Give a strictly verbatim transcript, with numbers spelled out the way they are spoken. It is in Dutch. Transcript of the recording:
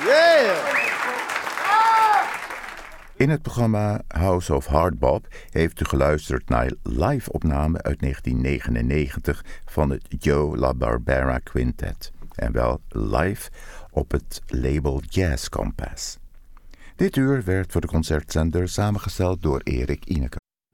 Yeah! In het programma House of Hardbop heeft u geluisterd naar live-opname uit negentien negenennegentig van het Joe LaBarbera Quintet. En wel live op het label Jazz Compass. Dit uur werd voor de concertzender samengesteld door Erik Ineke.